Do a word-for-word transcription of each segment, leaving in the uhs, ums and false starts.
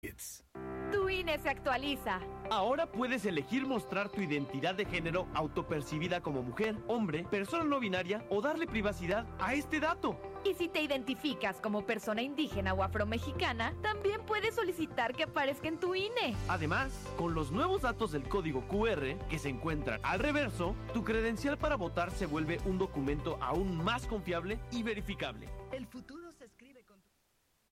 Tu I N E se actualiza. Ahora puedes elegir mostrar tu identidad de género autopercibida como mujer, hombre, persona no binaria o darle privacidad a este dato. Y si te identificas como persona indígena o afromexicana, también puedes solicitar que aparezca en tu I N E. Además, con los nuevos datos del código Q R que se encuentran al reverso, tu credencial para votar se vuelve un documento aún más confiable y verificable. El futuro se escribe con tu...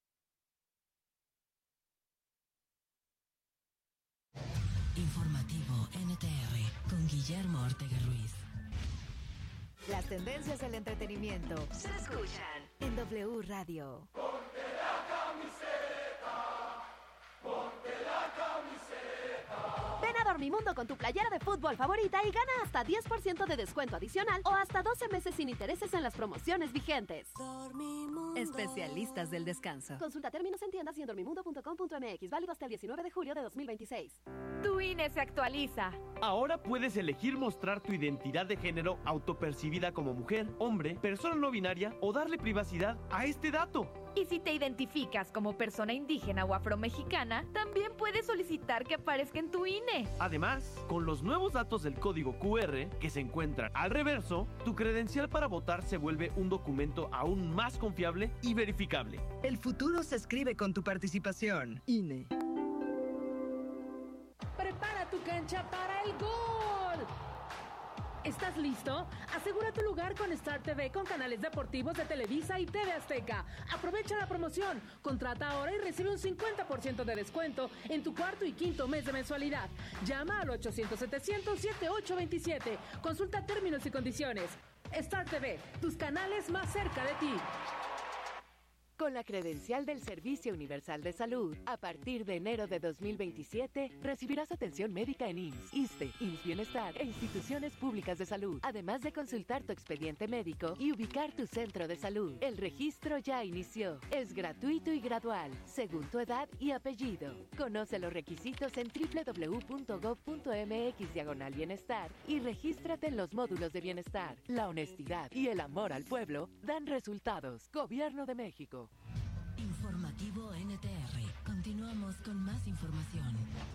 Informativo N T R con Guillermo Ortega Ruiz. Las tendencias del entretenimiento se escuchan en W Radio. Ponte la camiseta, ponte la camiseta. Ven a Dormimundo con tu playera de fútbol favorita y gana hasta diez por ciento de descuento adicional o hasta doce meses sin intereses en las promociones vigentes. Dormimundo. Especialistas del descanso. Consulta términos en tiendas y en dormimundo punto com punto m x. Válido hasta el diecinueve de julio de dos mil veintiséis. Tu I N E se actualiza. Ahora puedes elegir mostrar tu identidad de género autopercibida como mujer, hombre, persona no binaria o darle privacidad a este dato. Y si te identificas como persona indígena o afromexicana, también puedes solicitar que aparezca en tu I N E. Además, con los nuevos datos del código Q R que se encuentran al reverso, tu credencial para votar se vuelve un documento aún más confiable y verificable. El futuro se escribe con tu participación. I N E. Prepara tu cancha para el gol. ¿Estás listo? Asegura tu lugar con Star T V con canales deportivos de Televisa y T V Azteca. Aprovecha la promoción. Contrata ahora y recibe un cincuenta por ciento de descuento en tu cuarto y quinto mes de mensualidad. Llama al ochocientos setecientos setenta y ocho veintisiete. Consulta términos y condiciones. Star T V, tus canales más cerca de ti. Con la credencial del Servicio Universal de Salud, a partir de enero de dos mil veintisiete, recibirás atención médica en I M S S, ISSSTE, I M S S Bienestar e instituciones públicas de salud, además de consultar tu expediente médico y ubicar tu centro de salud. El registro ya inició. Es gratuito y gradual, según tu edad y apellido. Conoce los requisitos en doble u doble u doble u punto gob punto m x diagonal bienestar y regístrate en los módulos de bienestar. La honestidad y el amor al pueblo dan resultados. Gobierno de México. Informativo N T R. Continuamos con más información.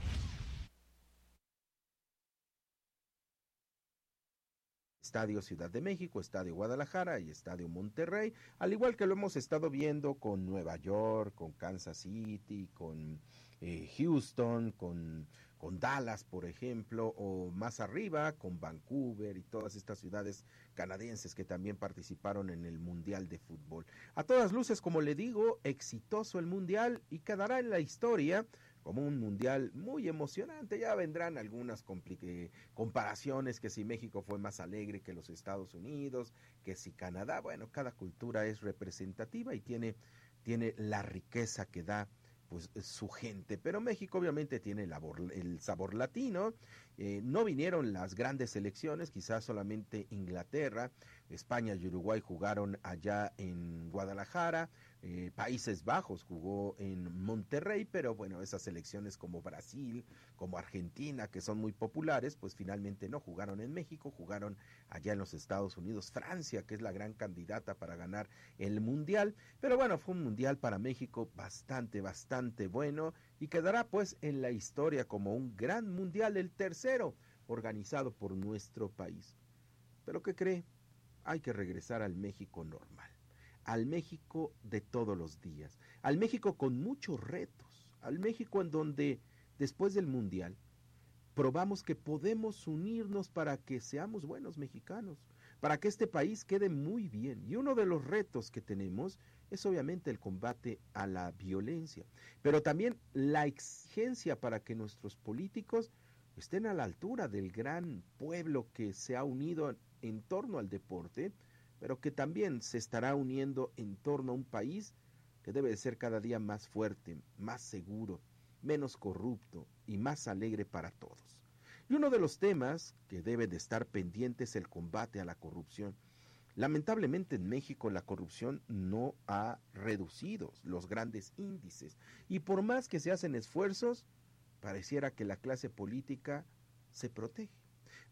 Estadio Ciudad de México, Estadio Guadalajara y Estadio Monterrey, al igual que lo hemos estado viendo con Nueva York, con Kansas City, con eh, Houston, con, con Dallas, por ejemplo, o más arriba con Vancouver y todas estas ciudades canadienses que también participaron en el Mundial de Fútbol. A todas luces, como le digo, exitoso el Mundial y quedará en la historia como un mundial muy emocionante. Ya vendrán algunas compli- comparaciones, que si México fue más alegre que los Estados Unidos, que si Canadá. Bueno, cada cultura es representativa y tiene, tiene la riqueza que da pues su gente, pero México obviamente tiene el, labor, el sabor latino. Eh, no vinieron las grandes selecciones, quizás solamente Inglaterra, España y Uruguay jugaron allá en Guadalajara, eh, Países Bajos jugó en Monterrey, pero bueno, esas selecciones como Brasil, como Argentina, que son muy populares, pues finalmente no jugaron en México, jugaron allá en los Estados Unidos. Francia, que es la gran candidata para ganar el Mundial, pero bueno, fue un Mundial para México bastante, bastante bueno, y quedará pues en la historia como un gran Mundial, el tercero organizado por nuestro país. ¿Pero qué cree? Hay que regresar al México normal, al México de todos los días, al México con muchos retos, al México en donde después del Mundial probamos que podemos unirnos para que seamos buenos mexicanos, para que este país quede muy bien. Y uno de los retos que tenemos es obviamente el combate a la violencia, pero también la exigencia para que nuestros políticos estén a la altura del gran pueblo que se ha unido en torno al deporte, pero que también se estará uniendo en torno a un país que debe de ser cada día más fuerte, más seguro, menos corrupto y más alegre para todos. Y uno de los temas que debe de estar pendiente es el combate a la corrupción. Lamentablemente en México la corrupción no ha reducido los grandes índices, y por más que se hacen esfuerzos, pareciera que la clase política se protege.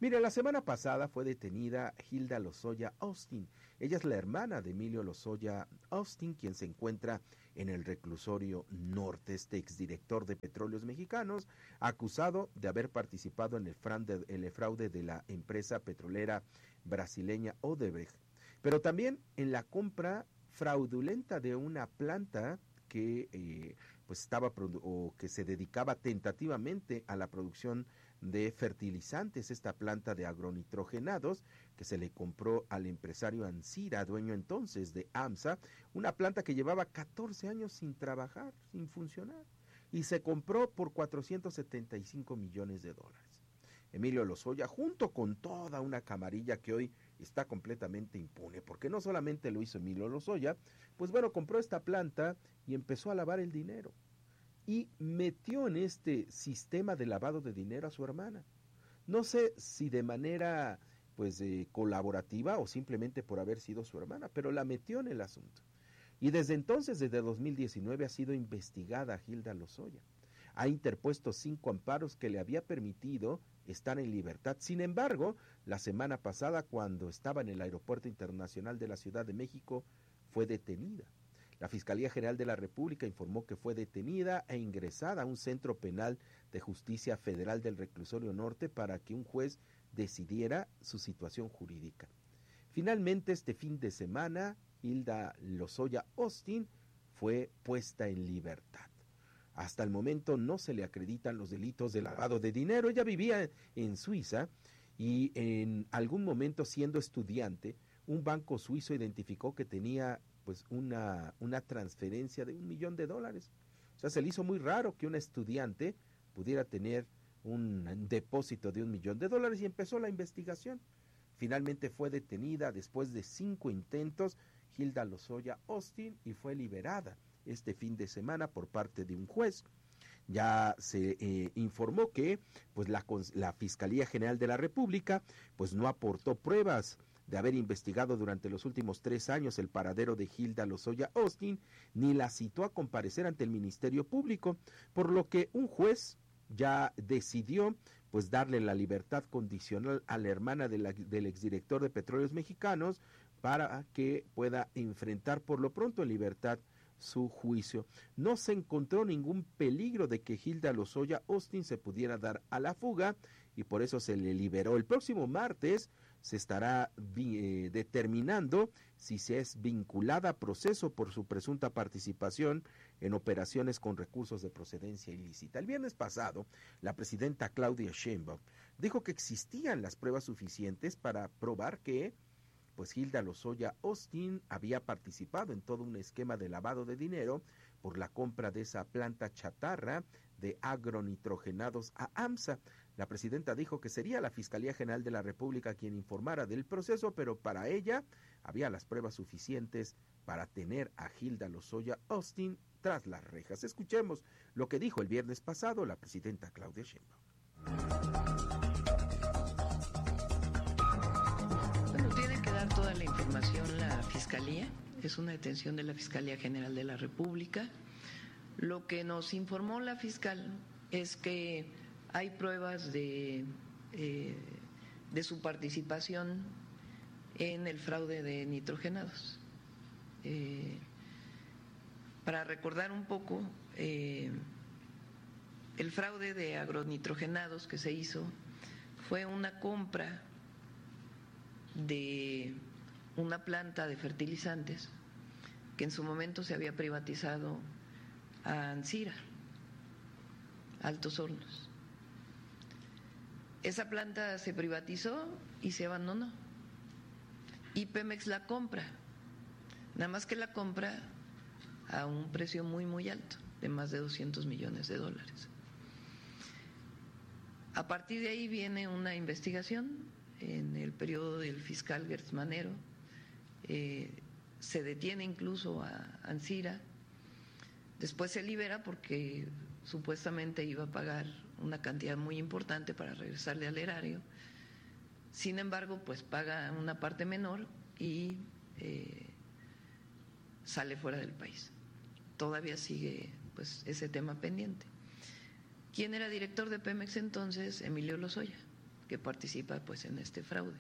Mire, la semana pasada fue detenida Hilda Lozoya Austin. Ella es la hermana de Emilio Lozoya Austin, quien se encuentra en el reclusorio norte, este exdirector de Petróleos Mexicanos, acusado de haber participado en el fraude, el fraude de la empresa petrolera brasileña Odebrecht, pero también en la compra fraudulenta de una planta que eh, pues estaba o que se dedicaba tentativamente a la producción de fertilizantes, esta planta de agronitrogenados que se le compró al empresario Ancira, dueño entonces de AMSA, una planta que llevaba catorce años sin trabajar, sin funcionar, y se compró por cuatrocientos setenta y cinco millones de dólares. Emilio Lozoya, junto con toda una camarilla que hoy está completamente impune, porque no solamente lo hizo Emilio Lozoya, pues bueno, compró esta planta y empezó a lavar el dinero, y metió en este sistema de lavado de dinero a su hermana. No sé si de manera pues eh, colaborativa o simplemente por haber sido su hermana, pero la metió en el asunto. Y desde entonces, desde dos mil diecinueve, ha sido investigada Hilda Lozoya. Ha interpuesto cinco amparos que le había permitido estar en libertad. Sin embargo, la semana pasada, cuando estaba en el Aeropuerto Internacional de la Ciudad de México, fue detenida. La Fiscalía General de la República informó que fue detenida e ingresada a un centro penal de justicia federal del Reclusorio Norte para que un juez decidiera su situación jurídica. Finalmente, este fin de semana, Hilda Lozoya Austin fue puesta en libertad. Hasta el momento no se le acreditan los delitos de lavado de dinero. Ella vivía en Suiza y en algún momento, siendo estudiante, un banco suizo identificó que tenía pues una, una transferencia de un millón de dólares. O sea, se le hizo muy raro que una estudiante pudiera tener un depósito de un millón de dólares y empezó la investigación. Finalmente fue detenida después de cinco intentos Hilda Lozoya Austin y fue liberada este fin de semana por parte de un juez. Ya se eh, informó que pues la, la Fiscalía General de la República pues no aportó pruebas de haber investigado durante los últimos tres años el paradero de Hilda Lozoya Austin, ni la citó a comparecer ante el Ministerio Público, por lo que un juez ya decidió pues darle la libertad condicional a la hermana de la, del exdirector de Petróleos Mexicanos para que pueda enfrentar por lo pronto en libertad su juicio. No se encontró ningún peligro de que Hilda Lozoya Austin se pudiera dar a la fuga y por eso se le liberó. El próximo martes se estará eh, determinando si se es vinculada a proceso por su presunta participación en operaciones con recursos de procedencia ilícita. El viernes pasado, la presidenta Claudia Sheinbaum dijo que existían las pruebas suficientes para probar que pues Hilda Lozoya Austin había participado en todo un esquema de lavado de dinero por la compra de esa planta chatarra de agronitrogenados a AMSA. La presidenta dijo que sería la Fiscalía General de la República quien informara del proceso, pero para ella había las pruebas suficientes para tener a Hilda Lozoya Austin tras las rejas. Escuchemos lo que dijo el viernes pasado la presidenta Claudia Sheinbaum. Bueno, tiene que dar toda la información la Fiscalía. Es una detención de la Fiscalía General de la República. Lo que nos informó la fiscal es que hay pruebas de, eh, de su participación en el fraude de nitrogenados. Eh, para recordar un poco, eh, el fraude de agronitrogenados que se hizo fue una compra de una planta de fertilizantes que en su momento se había privatizado a Ancira, Altos Hornos. Esa planta se privatizó y se abandonó. Y Pemex la compra, nada más que la compra a un precio muy, muy alto, de más de doscientos millones de dólares. A partir de ahí viene una investigación en el periodo del fiscal Gertz Manero, eh, se detiene incluso a Ancira, después se libera porque supuestamente iba a pagar una cantidad muy importante para regresarle al erario. Sin embargo, pues paga una parte menor y eh, sale fuera del país. Todavía sigue pues ese tema pendiente. ¿Quién era director de Pemex entonces? Emilio Lozoya, que participa pues en este fraude.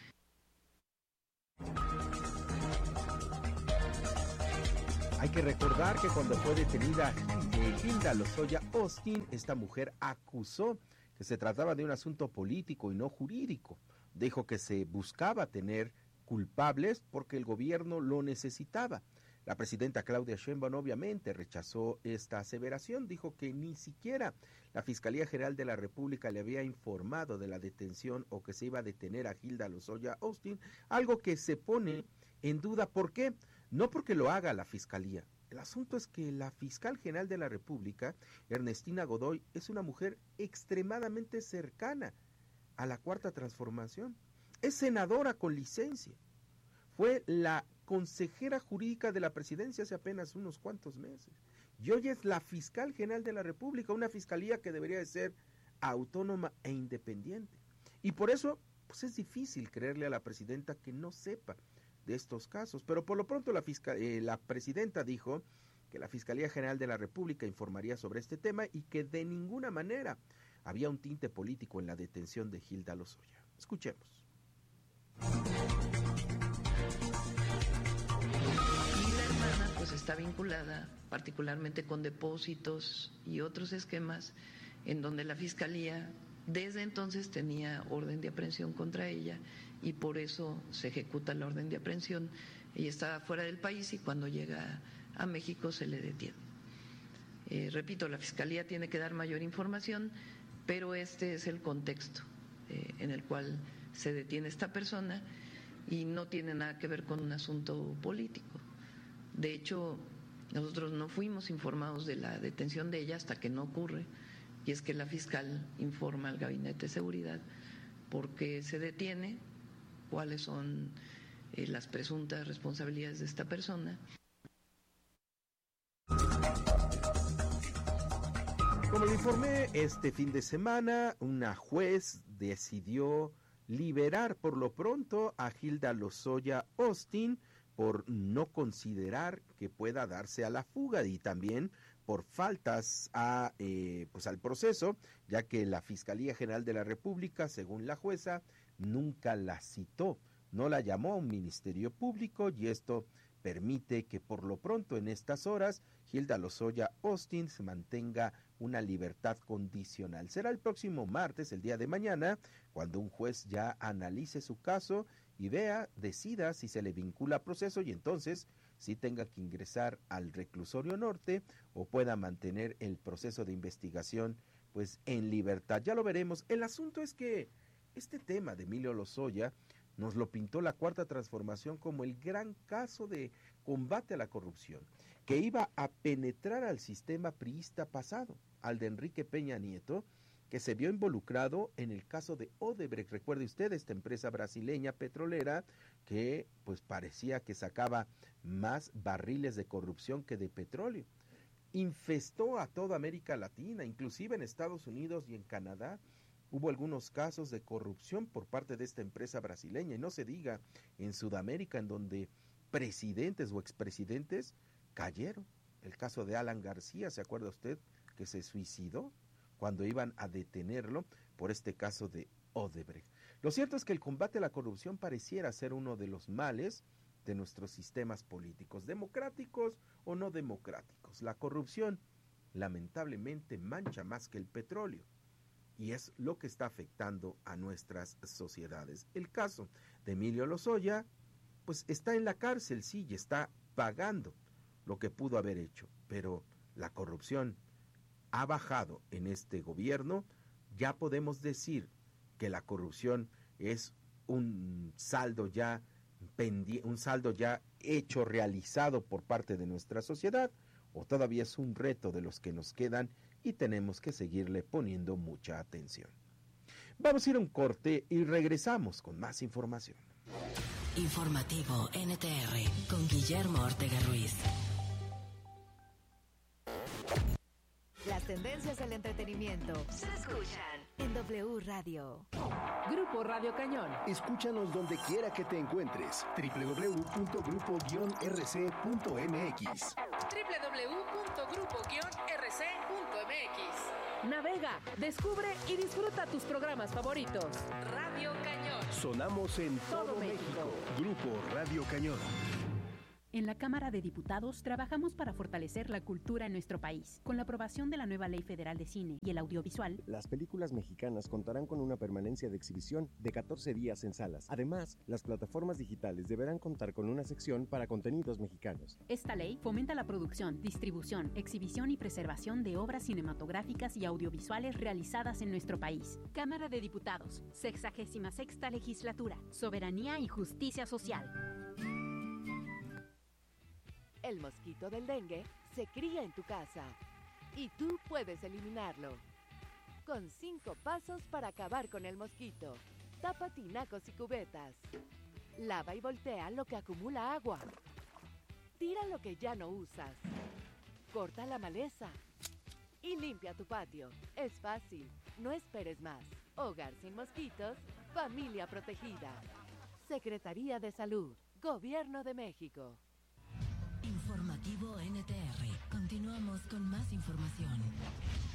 Hay que recordar que cuando fue detenida eh, Hilda Lozoya Austin, esta mujer acusó que se trataba de un asunto político y no jurídico. Dijo que se buscaba tener culpables porque el gobierno lo necesitaba. La presidenta Claudia Sheinbaum obviamente rechazó esta aseveración, dijo que ni siquiera la Fiscalía General de la República le había informado de la detención o que se iba a detener a Hilda Lozoya Austin, algo que se pone en duda. ¿Por qué? No porque lo haga la Fiscalía. El asunto es que la Fiscal General de la República, Ernestina Godoy, es una mujer extremadamente cercana a la Cuarta Transformación. Es senadora con licencia. Fue la consejera jurídica de la presidencia hace apenas unos cuantos meses. Y hoy es la Fiscal General de la República, una fiscalía que debería de ser autónoma e independiente. Y por eso, pues es difícil creerle a la presidenta que no sepa de estos casos, pero por lo pronto la, fiscal, eh, la presidenta dijo que la Fiscalía General de la República informaría sobre este tema y que de ninguna manera había un tinte político en la detención de Hilda Lozoya. Escuchemos. Y la hermana pues está vinculada particularmente con depósitos y otros esquemas en donde la Fiscalía desde entonces tenía orden de aprehensión contra ella y por eso se ejecuta la orden de aprehensión. Ella estaba fuera del país y cuando llega a México se le detiene. Eh, repito, la Fiscalía tiene que dar mayor información, pero este es el contexto eh, en el cual se detiene esta persona y no tiene nada que ver con un asunto político. De hecho, nosotros no fuimos informados de la detención de ella hasta que no ocurre, y es que la fiscal informa al Gabinete de Seguridad porque se detiene, cuáles son eh, las presuntas responsabilidades de esta persona. Como le informé, este fin de semana una juez decidió liberar por lo pronto a Hilda Lozoya Austin por no considerar que pueda darse a la fuga y también por faltas a, eh, pues al proceso, ya que la Fiscalía General de la República, según la jueza, nunca la citó, no la llamó a un ministerio público y esto permite que por lo pronto en estas horas Hilda Lozoya Austin se mantenga una libertad condicional. Será el próximo martes, el día de mañana, cuando un juez ya analice su caso y vea, decida si se le vincula a proceso y entonces si tenga que ingresar al reclusorio norte o pueda mantener el proceso de investigación pues en libertad. Ya lo veremos. El asunto es que este tema de Emilio Lozoya nos lo pintó la Cuarta Transformación como el gran caso de combate a la corrupción, que iba a penetrar al sistema priista pasado, al de Enrique Peña Nieto, que se vio involucrado en el caso de Odebrecht. Recuerde usted, esta empresa brasileña petrolera que pues parecía que sacaba más barriles de corrupción que de petróleo. Infestó a toda América Latina, inclusive en Estados Unidos y en Canadá. Hubo algunos casos de corrupción por parte de esta empresa brasileña, y no se diga en Sudamérica, en donde presidentes o expresidentes cayeron. El caso de Alan García, ¿se acuerda usted? Que se suicidó cuando iban a detenerlo por este caso de Odebrecht. Lo cierto es que el combate a la corrupción pareciera ser uno de los males de nuestros sistemas políticos, democráticos o no democráticos. La corrupción, lamentablemente, mancha más que el petróleo. Y es lo que está afectando a nuestras sociedades. El caso de Emilio Lozoya, pues está en la cárcel, sí, y está pagando lo que pudo haber hecho, pero la corrupción ha bajado en este gobierno. Ya podemos decir que la corrupción es un saldo ya pendi- un saldo ya hecho, realizado por parte de nuestra sociedad, o todavía es un reto de los que nos quedan y tenemos que seguirle poniendo mucha atención. Vamos a ir a un corte y regresamos con más información. Informativo N T R con Guillermo Ortega Ruiz. Las tendencias del entretenimiento se escuchan en W Radio. Grupo Radio Cañón. Escúchanos donde quiera que te encuentres. doble u doble u doble u punto grupo guion r c punto m x doble u doble u doble u punto grupo guion r c punto m x. Navega, descubre y disfruta tus programas favoritos. Radio Cañón. Sonamos en todo, todo México. México. Grupo Radio Cañón. En la Cámara de Diputados trabajamos para fortalecer la cultura en nuestro país. Con la aprobación de la nueva Ley Federal de Cine y el Audiovisual, las películas mexicanas contarán con una permanencia de exhibición de catorce días en salas. Además, las plataformas digitales deberán contar con una sección para contenidos mexicanos. Esta ley fomenta la producción, distribución, exhibición y preservación de obras cinematográficas y audiovisuales realizadas en nuestro país. Cámara de Diputados, sexagésima sexta Legislatura, Soberanía y Justicia Social. El mosquito del dengue se cría en tu casa y tú puedes eliminarlo. Con cinco pasos para acabar con el mosquito. Tapa tinacos y cubetas. Lava y voltea lo que acumula agua. Tira lo que ya no usas. Corta la maleza. Y limpia tu patio. Es fácil. No esperes más. Hogar sin mosquitos. Familia protegida. Secretaría de Salud. Gobierno de México. Informativo N T R. Continuamos con más información.